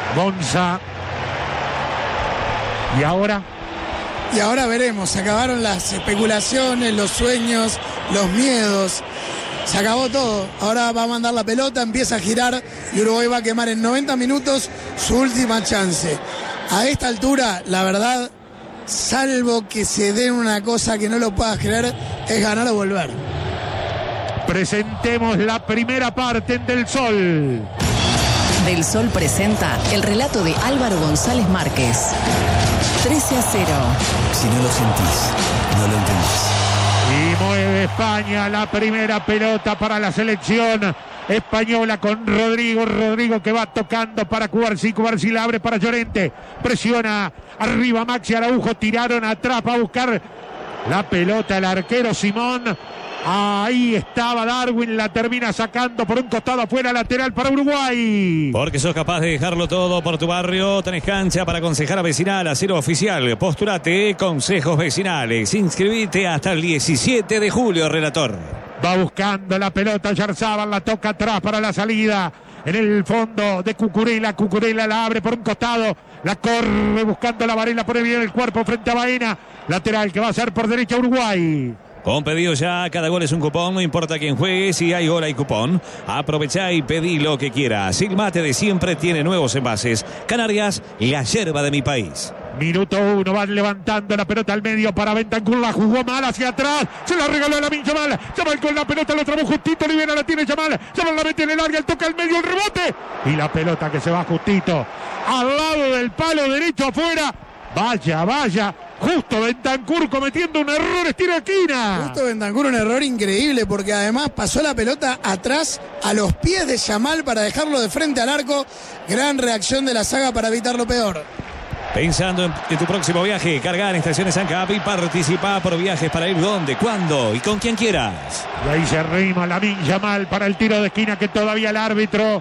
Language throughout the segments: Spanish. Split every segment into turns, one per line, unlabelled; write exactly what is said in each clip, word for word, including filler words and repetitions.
Gonza. ¿Y ahora?
Y ahora veremos, se acabaron las especulaciones, los sueños, los miedos. Se acabó todo. Ahora va a mandar la pelota, empieza a girar y Uruguay va a quemar en noventa minutos su última chance. A esta altura, la verdad, salvo que se den una cosa que no lo puedas creer, es ganar o volver.
Presentemos la primera parte en Del Sol.
Del Sol presenta el relato de Álvaro González Márquez. trece a cero.
Si no lo sentís, no lo entendés.
Y mueve España la primera pelota para la selección española con Rodrigo. Rodrigo que va tocando para Cubarsí. Cubarsí la abre para Llorente. Presiona arriba Maxi Araujo. Tiraron atrás para buscar la pelota el arquero Simón. Ahí estaba Darwin, la termina sacando por un costado afuera, lateral para Uruguay.
Porque sos capaz de dejarlo todo por tu barrio. Tenés cancha para aconsejar a Vecinal, Acero Oficial. Postulate, Consejos Vecinales. Inscribite hasta el diecisiete de julio, relator.
Va buscando la pelota Yarzábal, la toca atrás para la salida. En el fondo de Cucurella. Cucurella la abre por un costado. La corre buscando la Varela, pone bien el cuerpo frente a Baena. Lateral que va a ser por derecha Uruguay.
Con pedido ya, cada gol es un cupón, no importa quién juegue, si hay gol hay cupón. Aprovechá y pedí lo que quieras. El mate de siempre tiene nuevos envases. Canarias, la yerba de mi país.
Minuto uno, van levantando la pelota al medio para Bentancur, la jugó mal hacia atrás, se la regaló a Lamine Yamal. Yamal con la pelota, lo trabó justito, Libera la tiene Yamal. Yamal la mete en el área, el toque al medio, el rebote. Y la pelota que se va justito al lado del palo derecho afuera. Vaya, vaya. Justo Bentancur cometiendo un error, estira esquina.
Justo Bentancur, un error increíble porque además pasó la pelota atrás a los pies de Yamal para dejarlo de frente al arco. Gran reacción de la saga para evitar lo peor.
Pensando en, en tu próximo viaje, cargar en Estaciones ANCAP y participa por viajes para ir donde, cuándo y con quien quieras.
Y ahí se arrima Lamine Yamal para el tiro de esquina que todavía el árbitro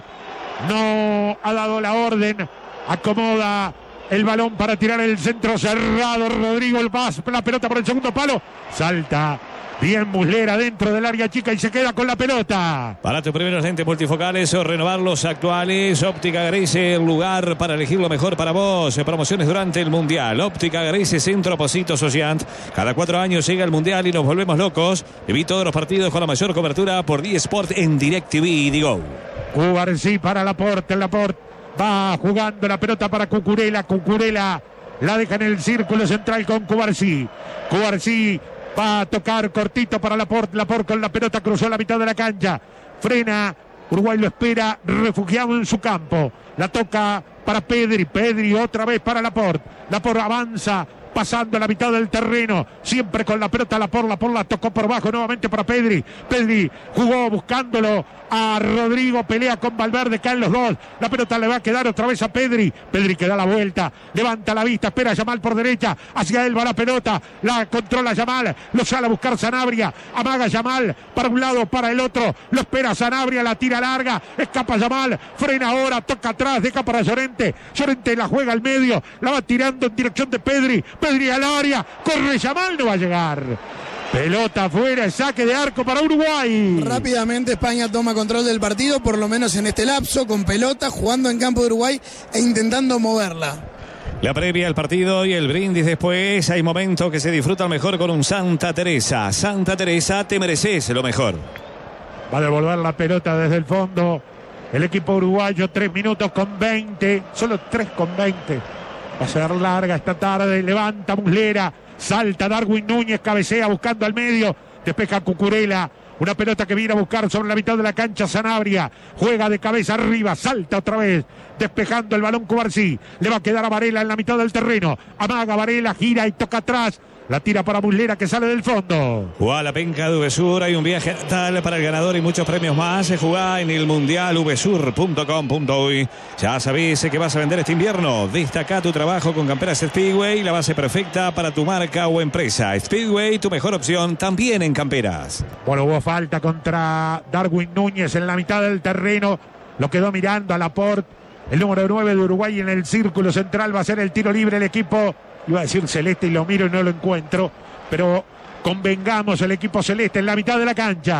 no ha dado la orden. Acomoda el balón para tirar el centro cerrado. Rodrigo el Paz, la pelota por el segundo palo. Salta bien Muslera dentro del área chica y se queda con la pelota.
Para tus primeros lentes multifocales o renovar los actuales, Óptica Grace, el lugar para elegir lo mejor para vos. Promociones durante el Mundial. Óptica Grace, Centro Positos Sociant. Cada cuatro años llega el Mundial y nos volvemos locos. Viví todos los partidos con la mayor cobertura por D-Sport en DirecTV y Digo.
Cubarsí para Laporte, Laporte. Va jugando la pelota para Cucurella. Cucurella la deja en el círculo central con Cubarsí. Cubarsí va a tocar cortito para Laporte. Laporte con la pelota cruzó la mitad de la cancha. Frena. Uruguay lo espera refugiado en su campo. La toca para Pedri. Pedri otra vez para Laporte. Laporte avanza. Pasando la mitad del terreno, siempre con la pelota Laporte, Laporte la tocó por bajo nuevamente para Pedri. Pedri jugó buscándolo a Rodrigo, pelea con Valverde, caen los dos. La pelota le va a quedar otra vez a Pedri. Pedri que da la vuelta, levanta la vista, espera a Yamal por derecha, hacia él va la pelota, la controla Yamal, lo sale a buscar Sanabria, amaga Yamal para un lado, para el otro, lo espera Sanabria, la tira larga, escapa Yamal, frena ahora, toca atrás, deja para Llorente, Llorente la juega al medio, la va tirando en dirección de Pedri. Pedri al área, corre Yamal, no va a llegar. Pelota afuera, saque de arco para Uruguay.
Rápidamente España toma control del partido, por lo menos en este lapso, con pelota, jugando en campo de Uruguay e intentando moverla.
La previa al partido y el brindis después. Hay momentos que se disfrutan mejor con un Santa Teresa. Santa Teresa, te mereces lo mejor.
Va a devolver la pelota desde el fondo el equipo uruguayo, tres minutos con veinte, solo tres con veinte. Va a ser larga esta tarde, levanta Muslera, salta Darwin Núñez, cabecea buscando al medio, despeja Cucurella, una pelota que viene a buscar sobre la mitad de la cancha Sanabria, juega de cabeza arriba, salta otra vez, despejando el balón Cubarsí, le va a quedar a Varela en la mitad del terreno, amaga Varela, gira y toca atrás. La tira para Muslera que sale del fondo.
Jugá la penca de Uvesur. Hay un viaje tal para el ganador y muchos premios más. Se jugá en el mundial uvesur punto com punto uy. Ya sabés que vas a vender este invierno. Destaca tu trabajo con Camperas Speedway, la base perfecta para tu marca o empresa. Speedway, tu mejor opción también en camperas.
Bueno, hubo falta contra Darwin Núñez en la mitad del terreno. Lo quedó mirando a Laporte. El número nueve de Uruguay en el círculo central va a ser el tiro libre el equipo. Iba a decir celeste y lo miro y no lo encuentro. Pero convengamos, el equipo celeste en la mitad de la cancha.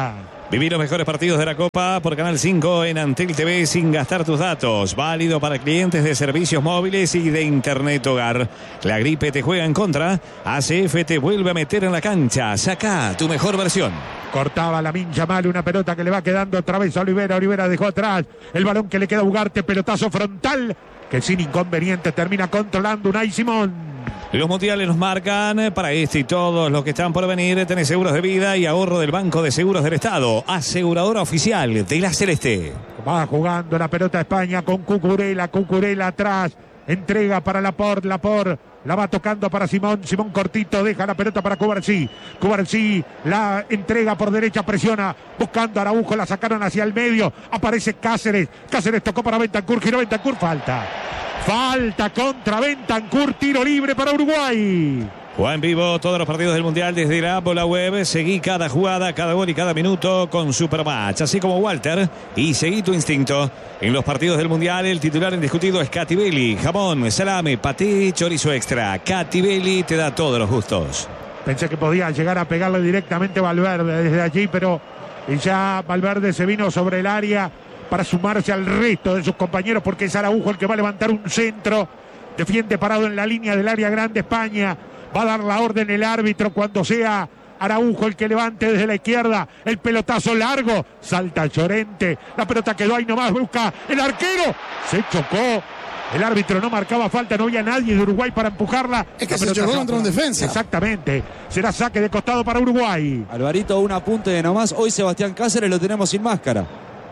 Viví los mejores partidos de la Copa por Canal cinco en Antel T V sin gastar tus datos. Válido para clientes de servicios móviles y de Internet Hogar. La gripe te juega en contra. A C F te vuelve a meter en la cancha. Saca tu mejor versión.
Cortaba Lamine Yamal, una pelota que le va quedando otra vez a Olivera. Olivera dejó atrás el balón que le queda a Ugarte. Pelotazo frontal que sin inconveniente termina controlando Unai Simón.
Los mundiales nos marcan. Para este y todos los que están por venir, tenés seguros de vida y ahorro del Banco de Seguros del Estado. Aseguradora oficial de la Celeste.
Va jugando la pelota a España con Cucurella. Cucurella atrás. Entrega para Laporte. Laporte la va tocando para Simón. Simón cortito. Deja la pelota para Cubarsí. Cubarsí la entrega por derecha. Presiona. Buscando a Araujo. La sacaron hacia el medio. Aparece Cáceres. Cáceres tocó para Bentancur. Giró Bentancur. Falta. Falta contra Bentancur, tiro libre para Uruguay.
Juega en vivo todos los partidos del Mundial desde la app o la web. Seguí cada jugada, cada gol y cada minuto con Supermatch. Así como Walter. Y seguí tu instinto. En los partidos del Mundial, el titular indiscutido es Cativelli. Jamón, salame, paté, chorizo extra. Cativelli te da todos los gustos.
Pensé que podía llegar a pegarle directamente Valverde desde allí, pero ya Valverde se vino sobre el área para sumarse al resto de sus compañeros, porque es Araujo el que va a levantar un centro. Defiende parado en la línea del área grande España. Va a dar la orden el árbitro cuando sea Araujo el que levante desde la izquierda. El pelotazo largo. Salta Llorente. La pelota quedó ahí nomás. Busca el arquero. Se chocó. El árbitro no marcaba falta. No había nadie de Uruguay para empujarla.
Es que se chocó contra un defensa.
Exactamente. Será saque de costado para Uruguay.
Alvarito, un apunte de nomás. Hoy Sebastián Cáceres lo tenemos sin máscara.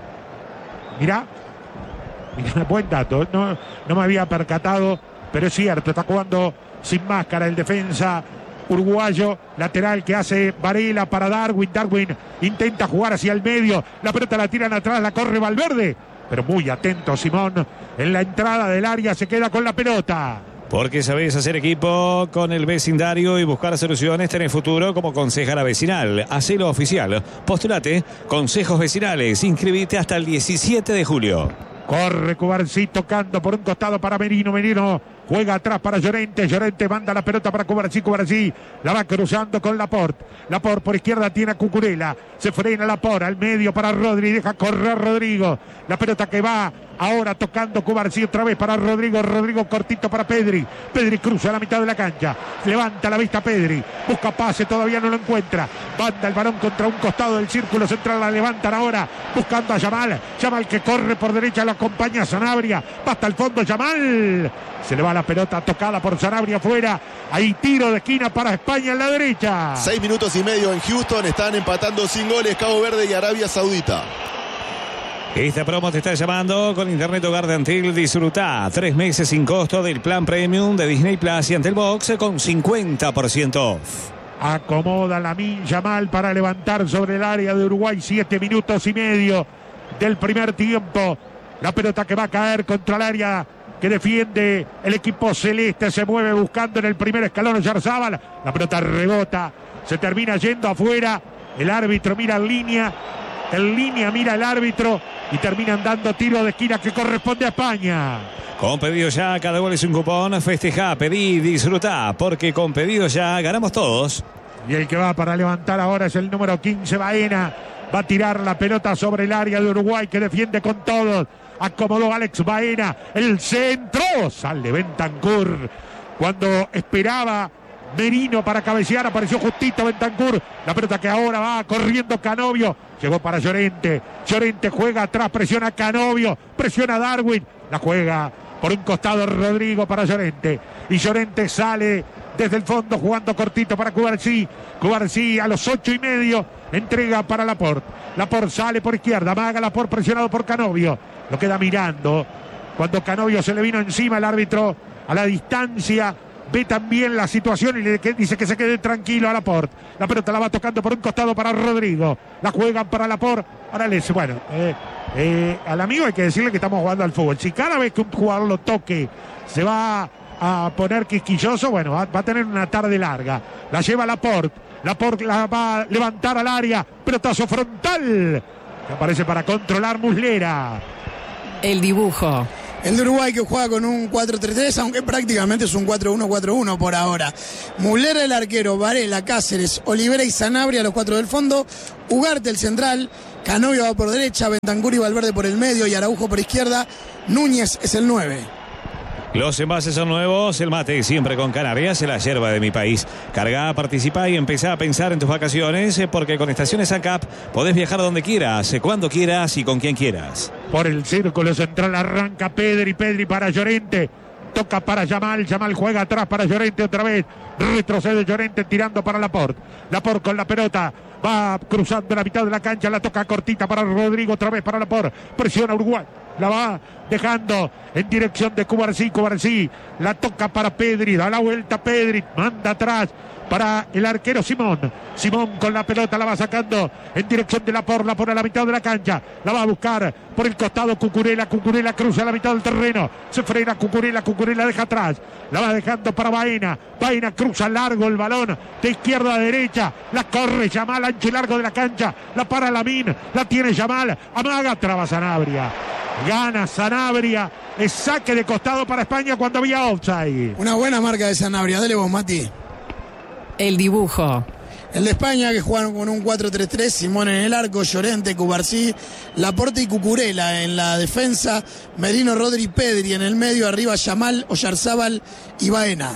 Mirá, mirá, buen dato, no, no me había percatado, pero es cierto, está jugando sin máscara el defensa uruguayo, lateral que hace Varela para Darwin. Darwin intenta jugar hacia el medio, la pelota la tiran atrás, la corre Valverde, pero muy atento Simón, en la entrada del área se queda con la pelota.
Porque sabés hacer equipo con el vecindario y buscar soluciones, tenés futuro como concejala vecinal. Hacelo oficial. Postulate Consejos Vecinales. Inscribite hasta el diecisiete de julio.
Corre Cubarsí tocando por un costado para Merino. Merino juega atrás para Llorente. Llorente manda la pelota para Cubarsí. Cubarsí la va cruzando con Laporte. Laporte por izquierda tiene a Cucurella. Se frena Laporte al medio para Rodri. Deja correr Rodrigo. La pelota que va ahora tocando Cubarsí otra vez para Rodrigo. Rodrigo cortito para Pedri. Pedri cruza a la mitad de la cancha. Levanta la vista Pedri. Busca pase, todavía no lo encuentra. Manda el balón contra un costado del círculo central. La levantan ahora buscando a Yamal. Yamal que corre por derecha. Lo acompaña Sanabria. Va hasta el fondo Yamal. Se le va la pelota tocada por Sanabria afuera. Ahí tiro de esquina para España en la derecha.
Seis minutos y medio en Houston. Están empatando sin goles Cabo Verde y Arabia Saudita.
Esta promo te está llamando con Internet Hogar de Antel. Disfruta tres meses sin costo del plan premium de Disney Plus y Antel Box con cincuenta por ciento off.
Acomoda Lamine Yamal para levantar sobre el área de Uruguay. Siete minutos y medio del primer tiempo. La pelota que va a caer contra el área que defiende el equipo celeste. Se mueve buscando en el primer escalón Yarzábal. La pelota rebota. Se termina yendo afuera. El árbitro mira en línea. En línea mira el árbitro. Y terminan dando tiro de esquina que corresponde a España.
Con Pedido Ya, cada gol es un cupón. Festeja, pedí, disfruta, porque con Pedido Ya ganamos todos.
Y el que va para levantar ahora es el número quince, Baena. Va a tirar la pelota sobre el área de Uruguay que defiende con todos. Acomodó Alex Baena. El centro. Sale Bentancur. Cuando esperaba Merino para cabecear, apareció justito Bentancur. La pelota que ahora va corriendo Canovio. Llegó para Llorente. Llorente juega atrás, presiona a Canovio. Presiona a Darwin. La juega por un costado Rodrigo para Llorente. Y Llorente sale desde el fondo jugando cortito para Cubarsí. Cubarsí a los ocho y medio. Entrega para Laporte. Laporte sale por izquierda. Maga Laporte presionado por Canovio. Lo queda mirando. Cuando Canovio se le vino encima, el árbitro a la distancia ve también la situación y le dice que se quede tranquilo a Laporte. La pelota la va tocando por un costado para Rodrigo. La juegan para Laporte. Ahora les, bueno, eh, eh, al amigo hay que decirle que estamos jugando al fútbol. Si cada vez que un jugador lo toque se va a poner quisquilloso, bueno, va, va a tener una tarde larga. La lleva Laporte. Laporte la va a levantar al área. Pelotazo frontal. Que aparece para controlar Muslera.
El dibujo.
El de Uruguay que juega con un cuatro tres tres, aunque prácticamente es un cuatro uno cuatro uno por ahora. Muslera el arquero, Varela, Cáceres, Olivera y Sanabria los cuatro del fondo. Ugarte el central, Canovio va por derecha, Bentancur y Valverde por el medio y Araujo por izquierda. Núñez es el nueve.
Los envases son nuevos, el mate siempre con Canarias, la yerba de mi país. Carga, participa y empezá a pensar en tus vacaciones, porque con Estaciones A C A P podés viajar donde quieras, cuando quieras y con quien quieras.
Por el círculo central arranca Pedri, Pedri para Llorente. Toca para Yamal, Yamal juega atrás para Llorente otra vez. Retrocede Llorente tirando para Laporte. Laporte con la pelota. Va cruzando la mitad de la cancha, la toca cortita para Rodrigo, otra vez para Laporte. Presiona Uruguay. La va dejando en dirección de Cubarsí, Cubarsí la toca para Pedri, da la vuelta Pedri, manda atrás para el arquero Simón. Simón con la pelota la va sacando en dirección de Laporte, la pone a la mitad de la cancha, la va a buscar por el costado Cucurella, Cucurella cruza la mitad del terreno, se frena Cucurella, Cucurella deja atrás, la va dejando para Baena, Baena cruza largo el balón de izquierda a derecha, la corre Yamal ancho y largo de la cancha, la para Lamine, la tiene Yamal, amaga, traba Sanabria. Gana Sanabria, es saque de costado para España cuando había offside.
Una buena marca de Sanabria, dale vos, Mati.
El dibujo.
El de España que jugaron con un cuatro tres tres, Simón en el arco, Llorente, Cubarsí, Laporte y Cucurella en la defensa, Merino, Rodri, Pedri en el medio, arriba Yamal, Oyarzábal y Baena.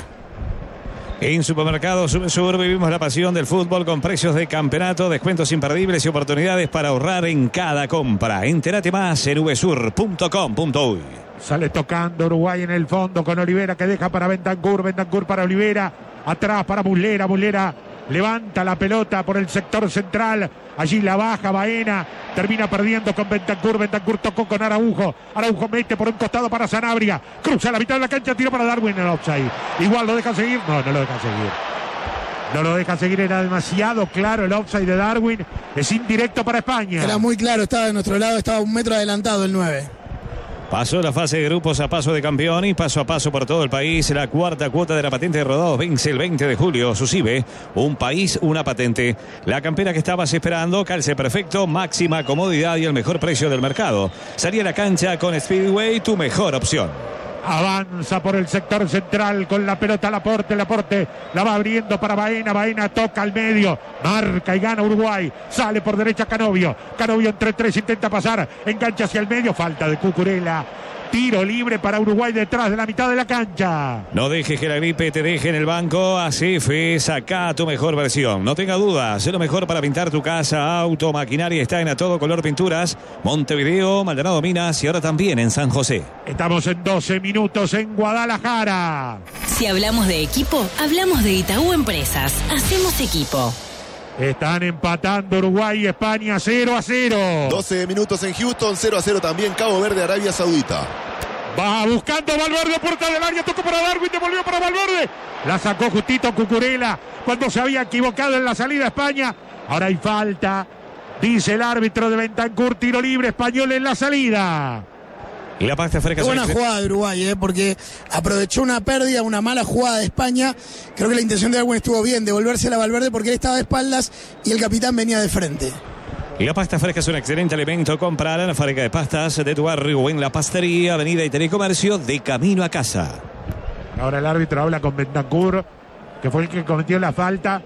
En Supermercados Subesur vivimos la pasión del fútbol con precios de campeonato, descuentos imperdibles y oportunidades para ahorrar en cada compra. Entérate más en uvesur punto com punto uy.
Sale tocando Uruguay en el fondo con Olivera que deja para Bentancur, Bentancur para Olivera, atrás para Muslera, Muslera levanta la pelota por el sector central, allí la baja Baena, termina perdiendo con Bentancur, Bentancur tocó con Araujo, Araujo mete por un costado para Sanabria, cruza la mitad de la cancha, tiro para Darwin en el offside, igual lo deja seguir, no, no lo deja seguir, no lo deja seguir, era demasiado claro el offside de Darwin, es indirecto para España.
Era muy claro, estaba de nuestro lado, estaba un metro adelantado el nueve.
Pasó la fase de grupos a paso de campeón y paso a paso por todo el país. La cuarta cuota de la patente de rodados vence el veinte de julio. Susive, un país, una patente. La campera que estabas esperando, calce perfecto, máxima comodidad y el mejor precio del mercado. Salí a la cancha con Speedway, tu mejor opción.
Avanza por el sector central con la pelota Laporte, Laporte la va abriendo para Baena, Baena toca al medio, marca y gana Uruguay, sale por derecha Canovio, Canovio entre tres intenta pasar, engancha hacia el medio, falta de Cucurella. Tiro libre para Uruguay detrás de la mitad de la cancha.
No dejes que la gripe te deje en el banco. Acefe, saca tu mejor versión. No tenga dudas, es lo mejor para pintar tu casa, auto, maquinaria. Está en A Todo Color Pinturas, Montevideo, Maldonado Minas y ahora también en San José.
Estamos en doce minutos en Guadalajara.
Si hablamos de equipo, hablamos de Itaú Empresas. Hacemos equipo.
Están empatando Uruguay y España cero a cero.
doce minutos en Houston, cero a cero también Cabo Verde, Arabia Saudita.
Va buscando Valverde, puerta del área, tocó para Darwin, devolvió para Valverde. La sacó justito Cucurella cuando se había equivocado en la salida a España. Ahora hay falta, dice el árbitro de Bentancur, tiro libre español en la salida.
Y la pasta fresca.
Qué buena jugada de Uruguay, ¿eh? Porque aprovechó una pérdida, una mala jugada de España. Creo que la intención de Darwin estuvo bien, devolvérsela a Valverde porque él estaba de espaldas y el capitán venía de frente.
Y la pasta fresca es un excelente alimento. Comprar en la fábrica de pastas de tu barrio o en la pastería, avenida y telecomercio, de camino a casa.
Ahora el árbitro habla con Bentancur, que fue el que cometió la falta,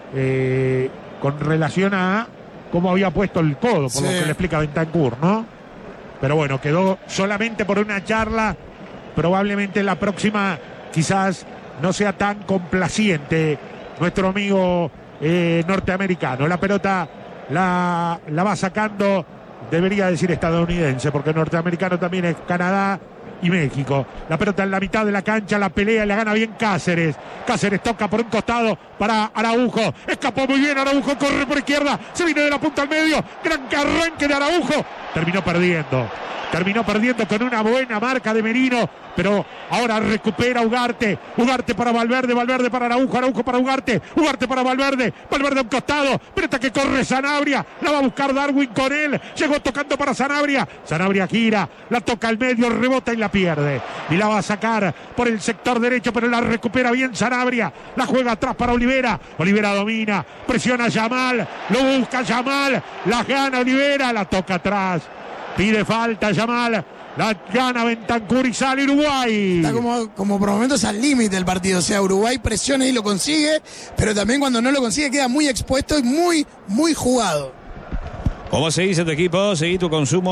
eh, con relación a cómo había puesto el codo, por sí. Lo que le explica Bentancur, ¿no? Pero bueno, quedó solamente por una charla. Probablemente la próxima quizás no sea tan complaciente nuestro amigo eh, norteamericano. La pelota la, la va sacando, debería decir estadounidense, porque norteamericano también es Canadá y México. La pelota en la mitad de la cancha, la pelea, la gana bien Cáceres. Cáceres toca por un costado para Araujo. Escapó muy bien Araujo, corre por izquierda, se viene de la punta al medio. Gran arranque de Araujo. Terminó perdiendo. Terminó perdiendo con una buena marca de Merino, pero ahora recupera Ugarte. Ugarte para Valverde, Valverde para Araujo, Araujo para Ugarte, Ugarte para Valverde, Valverde a un costado, pelota que corre Sanabria, la va a buscar Darwin con él, llegó tocando para Sanabria, Sanabria gira, la toca al medio, rebota y la pierde, y la va a sacar por el sector derecho, pero la recupera bien Sanabria, la juega atrás para Olivera, Olivera domina, presiona a Yamal, lo busca Yamal, la gana Olivera, la toca atrás. Pide falta Yamal, La gana Bentancur y sale Uruguay.
Está como, como por momentos al límite el partido. O sea, Uruguay presiona y lo consigue, pero también cuando no lo consigue queda muy expuesto y muy, muy jugado.
¿Cómo se dice tu equipo? Seguí tu consumo